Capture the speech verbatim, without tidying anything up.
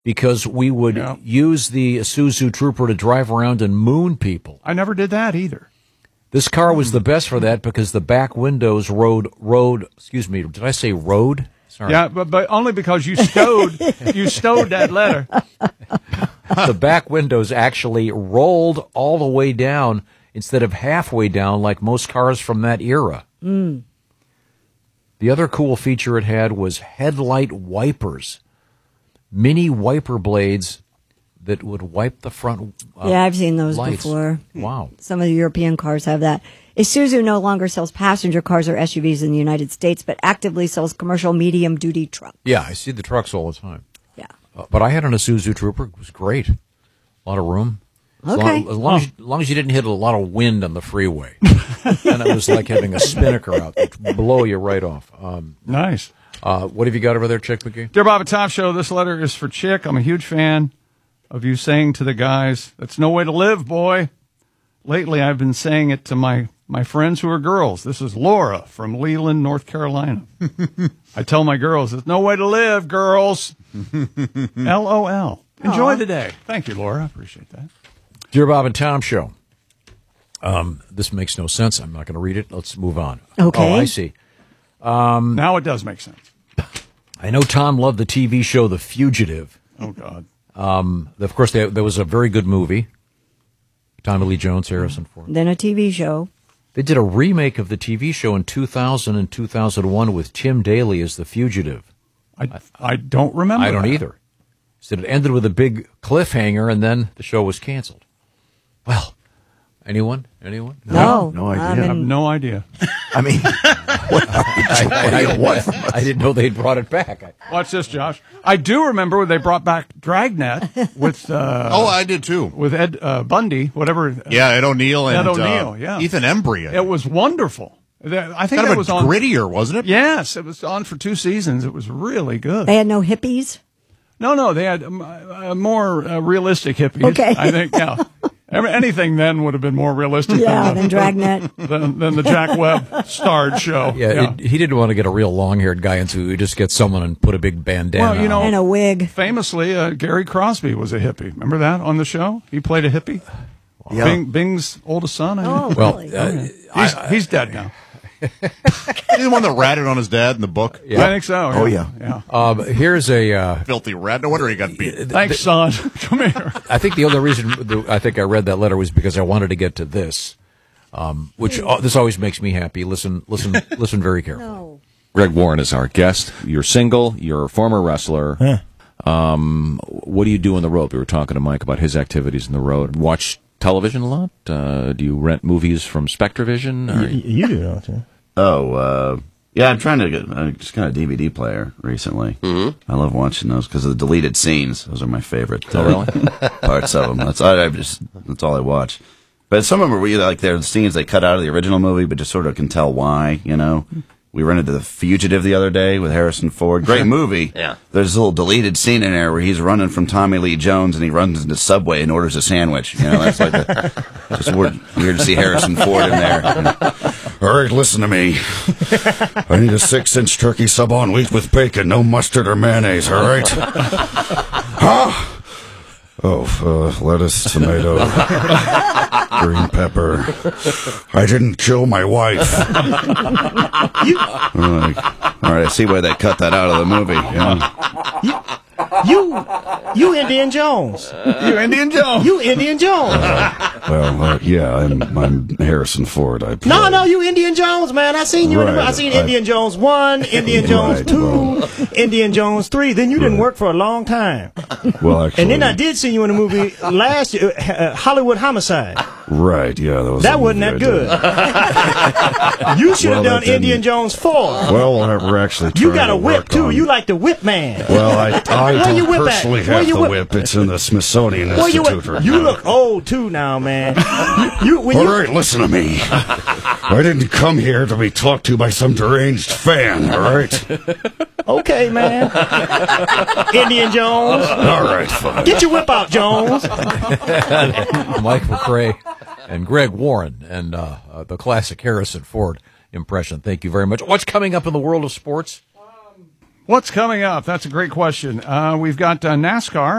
because we would Yeah. use the Isuzu Trooper to drive around and moon people. I never did that either. This car was the best for that because the back windows rode, rode, excuse me, did I say road? Sorry. Yeah, but, but only because you stowed you stowed that letter. The back windows actually rolled all the way down instead of halfway down like most cars from that era. Mm. The other cool feature it had was headlight wipers, mini wiper blades that would wipe the front uh, Yeah, I've seen those lights. before. Wow. Some of the European cars have that. Isuzu no longer sells passenger cars or S U Vs in the United States, but actively sells commercial medium-duty trucks. Yeah, I see the trucks all the time. Yeah. Uh, but I had an Isuzu Trooper. It was great. A lot of room. As Okay. long, as, long as, as long as you didn't hit a lot of wind on the freeway. And it was like having a spinnaker out that would blow you right off. Um, Nice. uh, what have you got over there, Chick McGee? Dear Bob and Tom Show, this letter is for Chick. I'm a huge fan of you saying to the guys, that's no way to live, boy. Lately, I've been saying it to my, my friends who are girls. This is Laura from Leland, North Carolina. I tell my girls, it's no way to live, girls. L O L. Enjoy Aw. the day. Thank you, Laura. I appreciate that. Dear Bob and Tom Show. Um, this makes no sense. I'm not going to read it. Let's move on. Okay. Oh, I see. Now it does make sense. I know Tom loved the T V show The Fugitive. Oh, God. Um, of course, there, there was a very good movie. Tommy Lee Jones, Harrison Ford. Then a T V show. They did a remake of the T V show in two thousand and two thousand one with Tim Daly as the fugitive. I, I don't remember. I don't that. either. Said it ended with a big cliffhanger, and then the show was canceled. Well, anyone? Anyone? No. No idea. I'm I have in- no idea. I mean, what, I, I, what? I didn't know they'd brought it back. I, Watch this, Josh. I do remember when they brought back Dragnet with uh, Oh, I did too. with Ed uh, Bundy, whatever. Yeah, Ed O'Neill and Ed O'Neill, uh, yeah. Ethan Embry. It was wonderful. The- I think kind that of a was on. grittier, wasn't it? Yes, it was on for two seasons. It was really good. They had no hippies. No, no, they had um, uh, more uh, realistic hippies. Okay. I think, yeah. Every- Anything then would have been more realistic Yeah, than, then Dragnet. the, than, than the Jack Webb starred show. yeah, It, he didn't want to get a real long-haired guy into. He just get someone and put a big bandana. Well, you know, on. And a wig. famously, uh, Gary Crosby was a hippie. Remember that on the show? He played a hippie. Yeah. Bing, Bing's oldest son. I Oh, think. Well, really? uh, he's, he's dead now. He's the one that ratted on his dad in the book. I think so. Oh, yeah. yeah. um, here's a. Uh, Filthy rat. No wonder he got beat. Thanks, son. Come here. I think the only reason that I think I read that letter was because I wanted to get to this, um, which uh, this always makes me happy. Listen, listen, listen very carefully. No. Greg Warren is our guest. You're single. You're a former wrestler. Um, what do you do on the road? We were talking to Mike about his activities on the road. Watch television a lot? Uh, do you rent movies from Spectravision? Or- You, you do, don't you? Oh, uh, yeah, I'm trying to get, I just got a D V D player recently. Mm-hmm. I love watching those because of the deleted scenes. Those are my favorite uh, Oh, really? parts of them. That's, I, I just, that's all I watch. But some of them are really like they're scenes they cut out of the original movie, but just sort of can tell why, you know? We rented The Fugitive the other day with Harrison Ford. Great movie. Yeah. There's a little deleted scene in there where he's running from Tommy Lee Jones and he runs into Subway and orders a sandwich. You know, that's like a, just weird, weird to see Harrison Ford in there. All right, listen to me. I need a six-inch turkey sub on wheat with bacon, no mustard or mayonnaise, all right? Huh? Oh, uh, lettuce, tomato, green pepper. I didn't kill my wife. You, I'm like, all right, I see why they cut that out of the movie. You know? you, you Indian Jones. You Indian Joe. You Indian Jones. Well, uh, yeah, I'm, I'm Harrison Ford. I play. No, no, you Indian Jones, man. I seen you in the Right, I seen I- Indian Jones one, Indian Jones Right, two, well. Indian Jones three. Then you didn't Right. work for a long time. Well, actually, And then I did see you in a movie last year, uh, Hollywood Homicide. Right, yeah, that was That a wasn't movie that I good. You should have Well, done that didn't- Indian Jones four. did. Well, we're actually You trying got a to whip work too. on- You like the whip man. Well, I, I Where you don't whip at? personally Where have you the whip? whip. It's in the Smithsonian Where you, Institute. whip? right You now. look old too now, man. You, when All you, right, listen to me. I didn't come here to be talked to by some deranged fan, all right? Okay, man. Indian Jones. All right, fine. Get your whip out, Jones. Mike McRae and Greg Warren and uh, uh, the classic Harrison Ford impression. Thank you very much. What's coming up in the world of sports? What's coming up? That's a great question. Uh, we've got uh, NASCAR.